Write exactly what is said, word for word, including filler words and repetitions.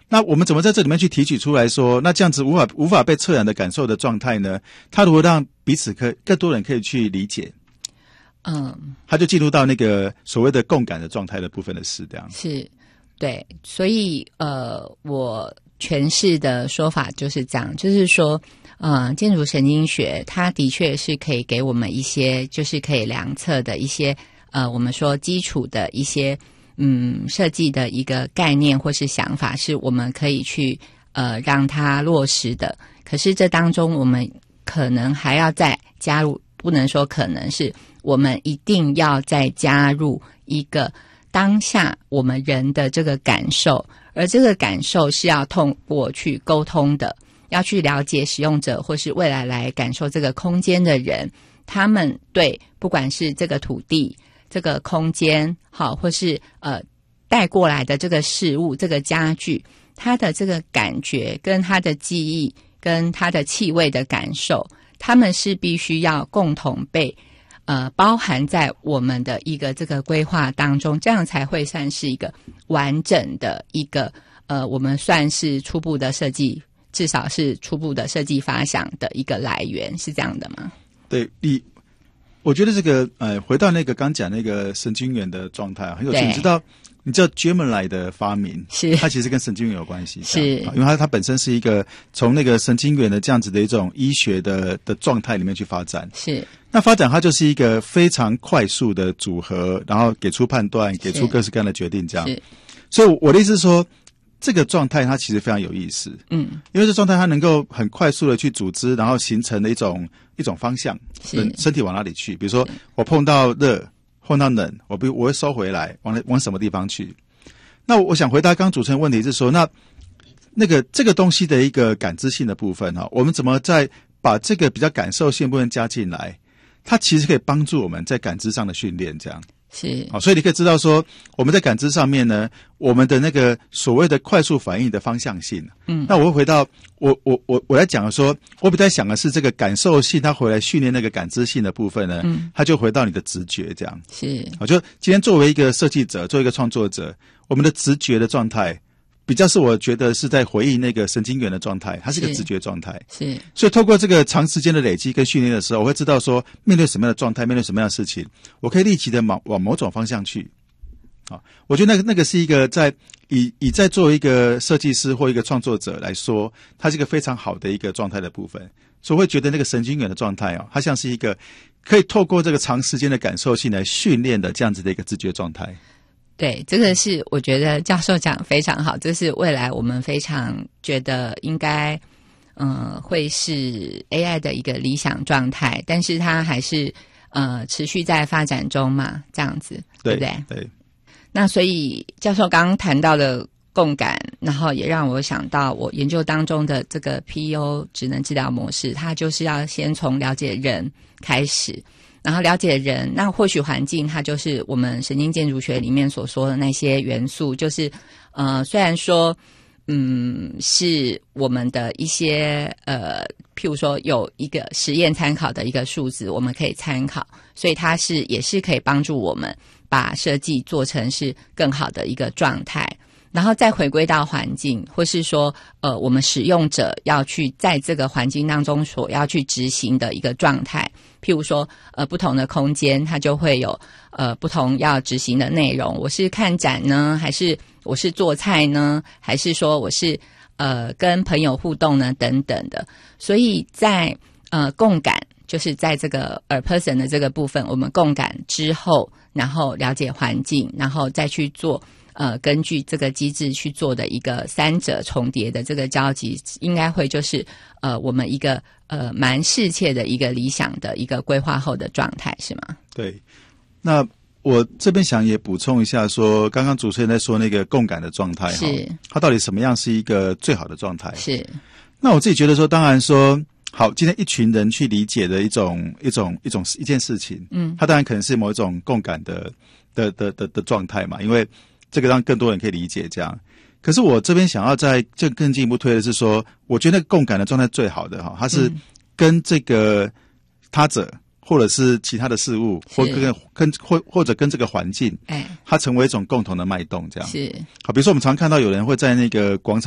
那我们怎么在这里面去提取出来说，那这样子无法无法被测量的感受的状态呢？它如何让彼此可更多人可以去理解？ 嗯， 他就进入到那个所谓的共感的状态的部分的事，这样是，对，所以呃，我诠释的说法就是这样，就是说，呃，建筑神经学它的确是可以给我们一些，就是可以量测的一些，呃，我们说基础的一些，嗯，设计的一个概念或是想法，是我们可以去呃让它落实的。可是这当中，我们可能还要再加入，不能说可能是。我们一定要再加入一个当下我们人的这个感受，而这个感受是要通过去沟通的，要去了解使用者或是未来来感受这个空间的人，他们对不管是这个土地、这个空间，好，或是呃带过来的这个事物、这个家具，他的这个感觉跟他的记忆跟他的气味的感受，他们是必须要共同被呃，包含在我们的一个这个规划当中，这样才会算是一个完整的一个呃，我们算是初步的设计，至少是初步的设计发想的一个来源，是这样的吗？ 对，你我觉得这个呃，回到那个刚讲那个神经元的状态很有趣，你知道。你知道 Gemini 的发明， 是它其实跟神经元有关系， 是因为它它本身是一个从那个神经元的这样子的一种医学的的状态里面去发展， 是那发展它就是一个非常快速的组合，然后给出判断，给出各式各样的决定，这样。所以我的意思是说，这个状态它其实非常有意思，嗯，因为这状态它能够很快速的去组织，然后形成的一种一种方向，人身体往哪里去，比如说我碰到热。碰到冷，我不我会收回来，往往什么地方去？那我想回答刚刚主持人问题是说，那那个这个东西的一个感知性的部分哈，我们怎么再把这个比较感受性部分加进来？它其实可以帮助我们在感知上的训练，这样。 是， 好，所以你可以知道说，我们在感知上面呢，我们的那个所谓的快速反应的方向性，嗯，那我会回到我我我我来讲说，我比较想的是这个感受性，它回来训练那个感知性的部分呢，嗯，它就回到你的直觉这样。 是， 我就今天作为一个设计者，作为一个创作者，我们的直觉的状态。比较是我觉得是在回应那个神经元的状态，它是一个直觉状态。 是，是所以透过这个长时间的累积跟训练的时候，我会知道说面对什么样的状态，面对什么样的事情，我可以立即的往往某种方向去。好，我觉得那个那个是一个在以以在作为一个设计师或一个创作者来说，它是一个非常好的一个状态的部分。所以我会觉得那个神经元的状态哦，它像是一个可以透过这个长时间的感受性来训练的这样子的一个直觉状态。 对，这个是我觉得教授讲非常好，这是未来我们非常觉得应该呃会是 A I 的一个理想状态，但是它还是呃持续在发展中嘛，这样子 对, 对不对？ 对。 那所以教授刚刚谈到的共感，然后也让我想到我研究当中的这个 P E O 职能治疗模式，它就是要先从了解人开始，然后了解人，那或许环境它就是我们神经建筑学里面所说的那些元素，就是呃虽然说嗯是我们的一些呃譬如说有一个实验参考的一个数字我们可以参考，所以它是也是可以帮助我们把设计做成是更好的一个状态，然后再回归到环境，或是说呃我们使用者要去在这个环境当中所要去执行的一个状态，譬如说呃不同的空间它就会有呃不同要执行的内容，我是看展呢，还是我是做菜呢，还是说我是呃跟朋友互动呢等等的。所以在呃共感，就是在这个呃 person 的这个部分，我们共感之后，然后了解环境，然后再去做呃根据这个机制去做的一个三者重叠的这个交集，应该会就是呃我们一个呃蛮适切的一个理想的一个规划后的状态，是吗？ 对。那我这边想也补充一下说，刚刚主持人在说那个共感的状态， 是它到底什么样是一个最好的状态？ 是。 那我自己觉得说，当然说好，今天一群人去理解的一种一种一种一件事情，嗯，它当然可能是某一种共感的的的的的状态嘛，因为这个让更多人可以理解这样。可是我这边想要再更更进一步推的是说，我觉得那个共感的状态最好的哈，它是跟这个他者或者是其他的事物，或跟跟或或者跟这个环境，哎，它成为一种共同的脉动这样。 是。 好，比如说我们常看到有人会在那个广场